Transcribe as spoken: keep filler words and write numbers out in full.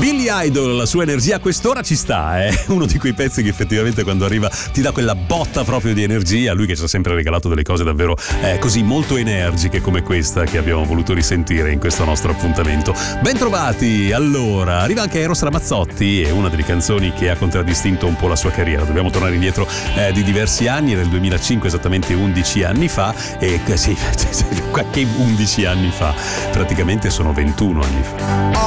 Billy Idol, la sua energia a quest'ora ci sta, è eh? uno di quei pezzi che effettivamente quando arriva ti dà quella botta proprio di energia, lui che ci ha sempre regalato delle cose davvero eh, così molto energiche come questa che abbiamo voluto risentire in questo nostro appuntamento. Bentrovati, allora, arriva anche Eros Ramazzotti, è una delle canzoni che ha contraddistinto un po' la sua carriera, dobbiamo tornare indietro eh, di diversi anni, nel duemilacinque, esattamente undici anni fa, e sì, qualche undici anni fa, praticamente sono ventuno anni fa.